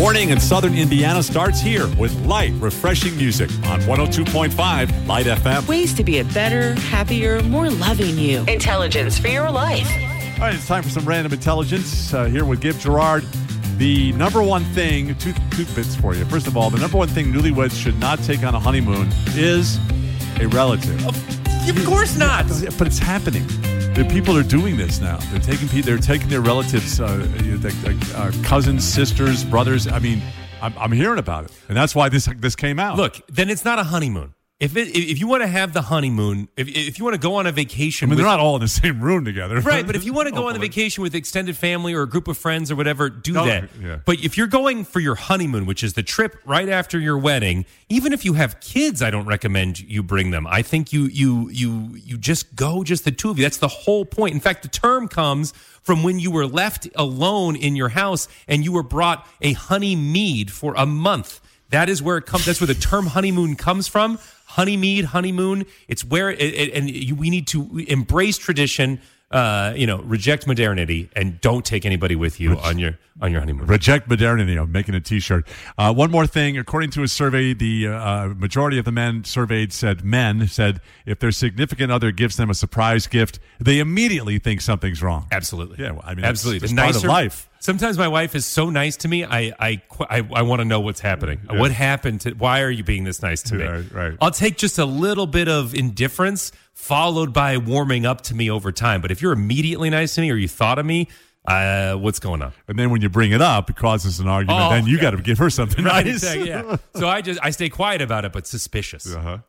Morning in southern Indiana starts here with light, refreshing music on 102.5 Light FM. Ways to be a better, happier, more loving you. Intelligence for your life. All right, it's time for some random intelligence. Here with Give Gerard. The number one thing, two bits for you. First of all, the number one thing newlyweds should not take on a honeymoon is a relative. Of course not. But it's happening. The people are doing this now. They're taking their relatives, cousins, sisters, brothers. I mean, I'm hearing about it, and that's why this came out. Look, then it's not a honeymoon. If you want to have the honeymoon, if you want to go on a vacation, they're not all in the same room together, right? But if you want to go on a vacation with extended family or a group of friends or whatever, do that. Yeah. But if you're going for your honeymoon, which is the trip right after your wedding, even if you have kids, I don't recommend you bring them. I think you just go, just the two of you. That's the whole point. In fact, the term comes from when you were left alone in your house and you were brought a honey mead for a month. That is where it comes. That's where the term honeymoon comes from. Honeymead, honeymoon. It's where we need to embrace tradition. Reject modernity and don't take anybody with you on your honeymoon. Reject modernity. I'm making a T-shirt. One more thing. According to a survey, the majority of the men surveyed said if their significant other gives them a surprise gift, they immediately think something's wrong. Absolutely. Yeah. Well, I mean, absolutely. It's part of life. Sometimes my wife is so nice to me, I want to know what's happening. Yeah. What happened? Why are you being this nice to me? Right. I'll take just a little bit of indifference followed by warming up to me over time. But if you're immediately nice to me or you thought of me, what's going on? And then when you bring it up, it causes an argument. Then you got to give her something right, nice. Exactly, yeah. So I stay quiet about it, but suspicious. Uh-huh.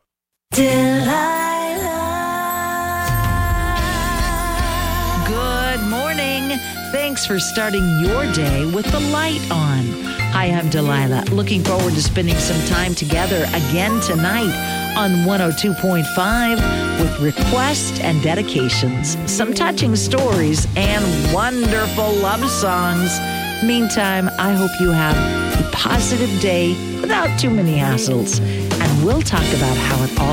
Good morning. Thanks for starting your day with the light on. Hi, I'm Delilah. Looking forward to spending some time together again tonight on 102.5 with requests and dedications, some touching stories, and wonderful love songs. Meantime, I hope you have a positive day without too many hassles. And we'll talk about how it all